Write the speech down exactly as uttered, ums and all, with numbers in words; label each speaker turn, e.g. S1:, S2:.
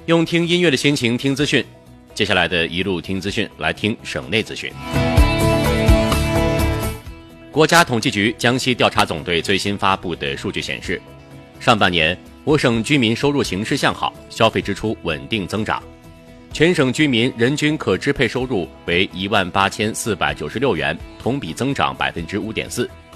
S1: 用听音乐的心情听资讯，接下来的一路听资讯，来听省内资讯。国家统计局江西调查总队最新发布的数据显示，上半年我省居民收入形势向好，消费支出稳定增长，全省居民人均可支配收入为一万八千四百九十六元，同比增长百分之五点四。